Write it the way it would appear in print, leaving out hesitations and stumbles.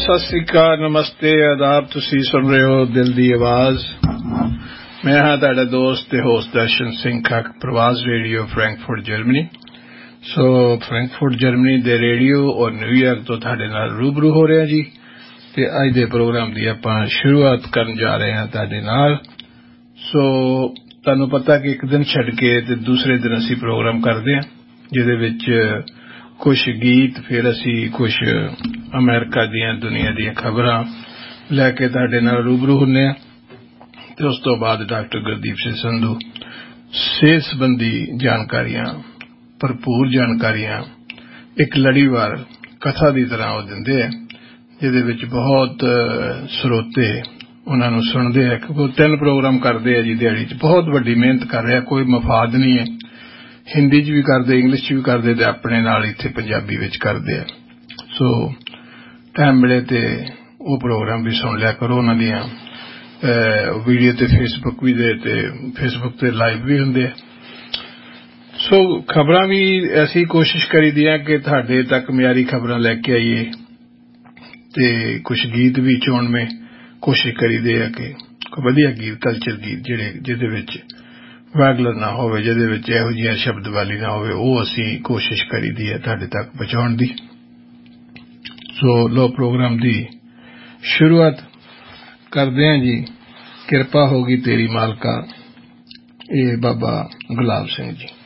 सत श्री अकाल, नमस्ते, आदाब। तुसी सुन रहे हो दिल दी आवाज। मैं हाँ तुहाडा दोस्त ते होस्ट दर्शन सिंह खक, प्रवास रेडियो फ्रैंकफर्ट जर्मनी। सो फ्रैंकफर्ट जर्मनी दे रेडियो और न्यूयॉर्क तो तुहाडे नाल रूबरू हो रहे जी ते अज दे प्रोग्राम दी आपां शुरुआत करन जा रहे हैं तुहाडे नाल। सो तुहानूं पता कि एक दिन छड्ड के ते दूसरे दिन असीं प्रोग्राम करदे हां जिहदे विच कुछ गीत, फिर असी कुछ अमेरिका दियां दुनिया दियां खबरां लैके तुहाडे नाल रूबरू हुन्ने आ ते उस तो बाद डॉक्टर गुरदीप सिंह संधू सेहत संबंधी जानकारियां, भरपूर जानकारियां एक लड़ीवार कथा की तरह वो दिंदे है जिहदे विच बहुत श्रोते उन्हां नूं सुणदे है क्योंकि 3 प्रोग्राम करदे है जी दिहाड़ी च। बहुत वड्डी मेहनत कर रहा, कोई मफाद नहीं है। हिंदी च भी करदे, इंग्लिश च भी करदे ते अपने नाल इत्थे पंजाबी विच करदे आ। सो टाइम मिले ते वो प्रोग्राम भी सुन लिया करो। उन्हां दियां वीडियो ते फेसबुक भी दे ते फेसबुक ते लाइव भी हुंदे आ। सो खबरां भी ऐसी कोशिश करी दी कि तुहाडे तक मियारी खबरां लैके आईए ते कुछ गीत भी चुन में कोशिश करी दे कि वधिया गीत, कल्चर गीत जिहदे विच वैगलर ना होवे, जिहदे विच इहो जिहियां शब्दवाली ना होवे, वो असीं कोशिश करी दी है तुहाडे तक पहुंचाउण दी। सो लो प्रोग्राम दी शुरुआत करदे हां जी। किरपा होगी तेरी मालका, ये बाबा गुलाब सिंह जी।